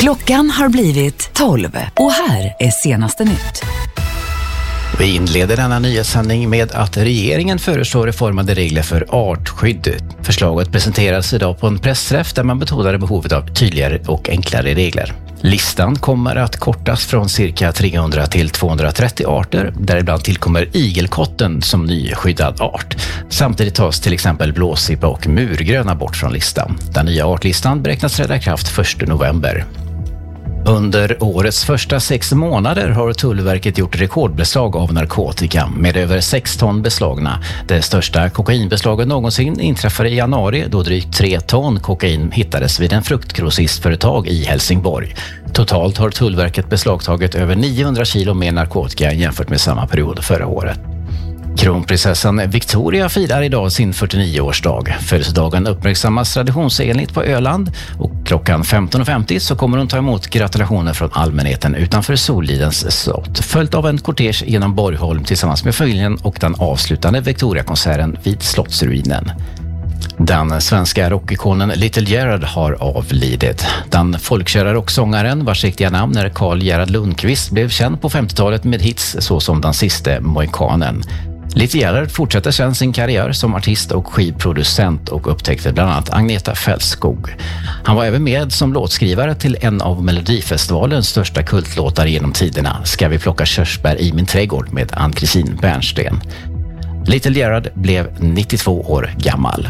Klockan har blivit 12 och här är senaste nytt. Vi inleder denna nyhetssändning med att regeringen föreslår reformade regler för artskydd. Förslaget presenterades idag på en pressträff där man betonade behovet av tydligare och enklare regler. Listan kommer att kortas från cirka 300 till 230 arter, däribland tillkommer igelkotten som ny skyddad art. Samtidigt tas till exempel blåsippa och murgröna bort från listan. Den nya artlistan beräknas träda i kraft 1 november. Under årets första 6 månader har Tullverket gjort rekordbeslag av narkotika med över 6 ton beslagna. Det största kokainbeslaget någonsin inträffade i januari då drygt 3 ton kokain hittades vid en fruktgrossistföretag i Helsingborg. Totalt har Tullverket beslagtagit över 900 kilo mer narkotika jämfört med samma period förra året. Kronprinsessan Victoria firar idag sin 49-årsdag. Födelsedagen uppmärksammas traditionsenligt på Öland och klockan 15.50 så kommer hon ta emot gratulationer från allmänheten utanför Solidens slott, följt av en kortege genom Borgholm tillsammans med familjen och den avslutande Victoria-konserten vid slottsruinen. Den svenska rockikonen Little Gerhard har avlidit. Den folkkära rocksångaren vars riktiga namn är Carl Gerhard Lundqvist blev känd på 50-talet med hits såsom Den sista mohikanen. Little Gerhard fortsätter sedan sin karriär som artist och skivproducent och upptäckte bland annat Agneta Fältskog. Han var även med som låtskrivare till en av Melodifestivalens största kultlåtar genom tiderna, Ska vi plocka körsbär i min trädgård med Ann-Kristin Bernsten. Little Gerhard blev 92 år gammal.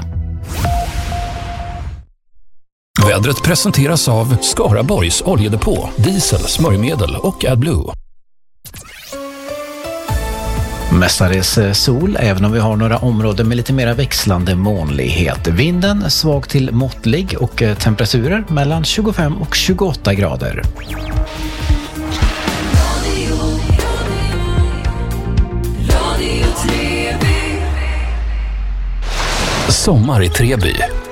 Vädret presenteras av Skaraborgs oljedepå, diesel, smörjmedel och AdBlue. Mestadels sol, även om vi har några områden med lite mer växlande molnighet. Vinden svag till måttlig och temperaturer mellan 25 och 28 grader. Sommar i Treby.